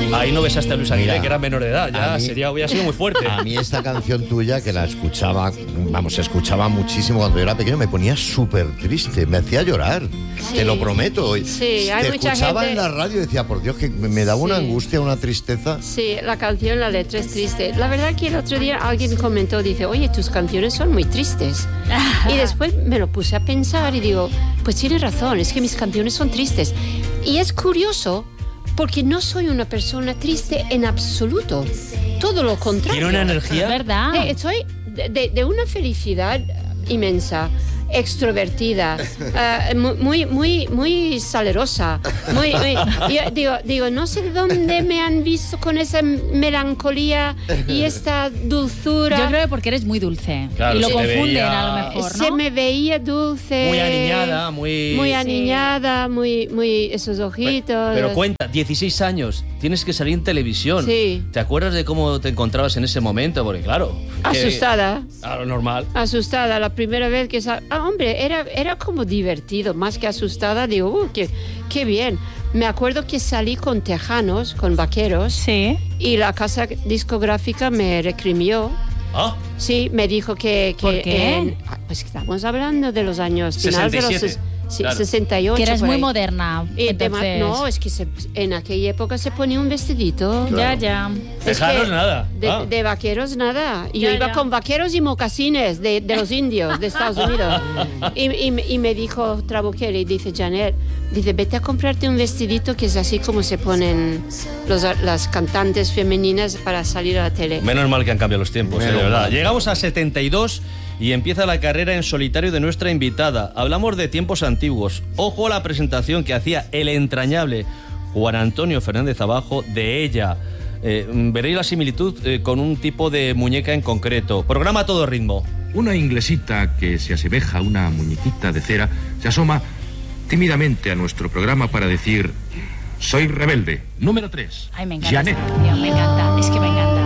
Ahí no besaste a Luis Aguilé, que era menor de edad. Ya hubiera sido muy fuerte. A mí esta canción tuya, que la escuchaba, escuchaba muchísimo cuando yo era pequeño, me ponía súper triste, me hacía llorar. Sí. Te lo prometo. Sí, hay mucha escuchaba gente... en la radio y decía, por Dios, que me daba una angustia, una tristeza. Sí, la canción, la letra es triste. La verdad que el otro día alguien comentó, dice, oye, tus canciones son muy tristes. Y después me lo puse a pensar y digo, pues tienes razón, es que mis canciones son tristes. Y es curioso, porque no soy una persona triste en absoluto. Todo lo contrario. Tiene una energía. ¿Verdad? Soy de una felicidad inmensa, extrovertida, muy salerosa. Yo digo, no sé de dónde me han visto con esa melancolía y esta dulzura. Yo creo que porque eres muy dulce. Claro, y lo confunden a lo mejor, ¿no? Se me veía dulce. Muy aniñada, muy aniñada, muy esos ojitos. Pero cuenta, 16 años, tienes que salir en televisión. Sí. ¿Te acuerdas de cómo te encontrabas en ese momento? Porque claro... Asustada. Claro, normal. Asustada, la primera vez que hombre, era como divertido, más que asustada, digo, qué bien. Me acuerdo que salí con tejanos, con vaqueros, sí, y la casa discográfica me recrimió. ¿Ah? Sí, me dijo que ¿por qué? Pues estamos hablando de los años 67. Finales de los... Sí, claro. 68. Que eres muy moderna. No, es que en aquella época se ponía un vestidito. Claro. Ya. Tejanos nada. De vaqueros nada. Y yo iba con vaqueros y mocasines de los indios de Estados Unidos. y me dijo Trabuqueri, dice Janet, dice, vete a comprarte un vestidito que es así como se ponen las cantantes femeninas para salir a la tele. Menos mal que han cambiado los tiempos, de verdad. Mal. Llegamos a 72 y empieza la carrera en solitario de nuestra invitada. Hablamos de tiempos antiguos. Ojo a la presentación que hacía el entrañable Juan Antonio Fernández Abajo de ella. Veréis la similitud con un tipo de muñeca en concreto. Programa a todo ritmo. Una inglesita que se asemeja a una muñequita de cera se asoma tímidamente a nuestro programa para decir: soy rebelde. Número 3. Ay, me encanta. Janet. Me encanta, es que me encanta.